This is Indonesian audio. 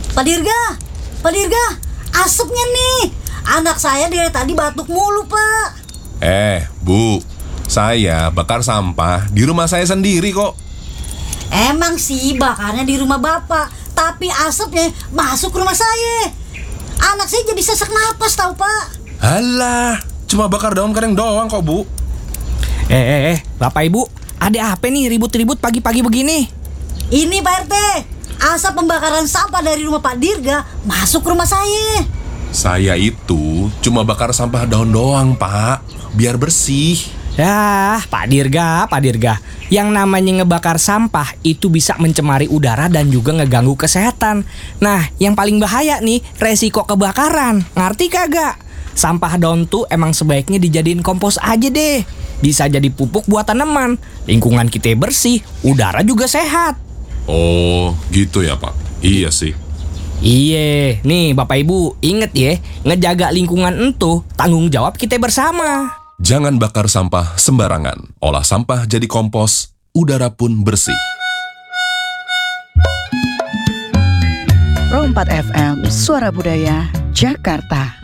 Pak Dirga, Pak Dirga, asapnya nih. Anak saya dari tadi batuk mulu, Pak. Bu, saya bakar sampah di rumah saya sendiri kok. Emang sih bakarnya di rumah Bapak, tapi asapnya masuk rumah saya. Anak saya jadi sesak napas tahu, Pak. Halah, cuma bakar daun kering doang kok, Bu. Bapak Ibu, ada apa nih ribut-ribut pagi-pagi begini? Ini Pak RT, asap pembakaran sampah dari rumah Pak Dirga masuk rumah saya. Saya itu cuma bakar sampah daun doang, Pak, biar bersih. Ya, Pak Dirga, yang namanya ngebakar sampah itu bisa mencemari udara dan juga ngeganggu kesehatan. Nah, yang paling bahaya nih, resiko kebakaran. Ngerti kagak? Sampah daun tuh emang sebaiknya dijadiin kompos aja deh. Bisa jadi pupuk buat tanaman. Lingkungan kita bersih, udara juga sehat. Oh, gitu ya, Pak. Iya sih. Iye, nih Bapak Ibu, inget ya, ngejaga lingkungan entuh tanggung jawab kita bersama. Jangan bakar sampah sembarangan. Olah sampah jadi kompos, udara pun bersih. Pro 4 FM, Suara Budaya, Jakarta.